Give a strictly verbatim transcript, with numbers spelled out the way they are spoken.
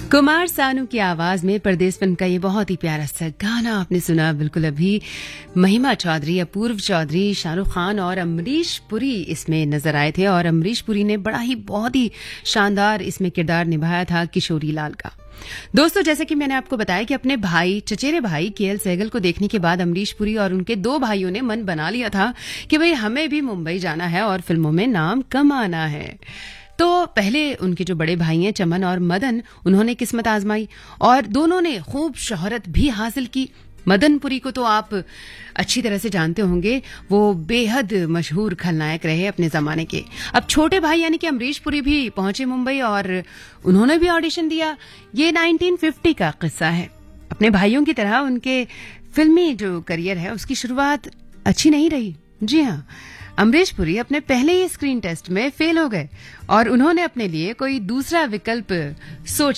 कुमार सानू की आवाज में परदेस फिल्म का ये बहुत ही प्यारा सा गाना आपने सुना। बिल्कुल अभी महिमा चौधरी, अपूर्व चौधरी, शाहरुख खान और अमरीश पुरी इसमें नजर आए थे और अमरीश पुरी ने बड़ा ही बहुत ही शानदार इसमें किरदार निभाया था किशोरी लाल का। दोस्तों, जैसे कि मैंने आपको बताया कि अपने भाई चचेरे भाई केएल सहगल को देखने के बाद अमरीश पुरी और उनके दो भाइयों ने मन बना लिया था कि भाई हमें भी मुंबई जाना है और फिल्मों में नाम कमाना है। तो पहले उनके जो बड़े भाई हैं चमन और मदन, उन्होंने किस्मत आजमाई और दोनों ने खूब शोहरत भी हासिल की। मदन पुरी को तो आप अच्छी तरह से जानते होंगे, वो बेहद मशहूर खलनायक रहे अपने जमाने के। अब छोटे भाई यानी कि अमरीश पुरी भी पहुंचे मुंबई और उन्होंने भी ऑडिशन दिया। ये नाइनटीन फिफ्टी का किस्सा है। अपने भाइयों की तरह उनके फिल्मी जो करियर है उसकी शुरुआत अच्छी नहीं रही। जी हाँ, अमरीश पुरी अपने पहले ही स्क्रीन टेस्ट में फेल हो गए और उन्होंने अपने लिए कोई दूसरा विकल्प सोच